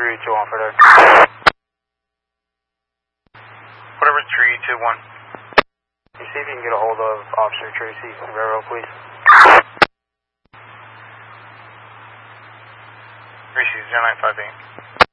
321 for that. Whatever, 321. You see if you can get a hold of Officer Tracy Rivero, please. Tracy 0958.